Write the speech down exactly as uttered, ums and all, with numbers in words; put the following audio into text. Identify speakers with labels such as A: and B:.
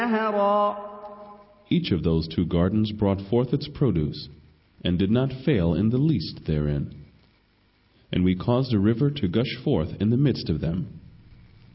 A: نهرا.
B: Each of those two gardens brought forth its produce, and did not fail in the least therein. And we caused a river to gush forth in the midst of them,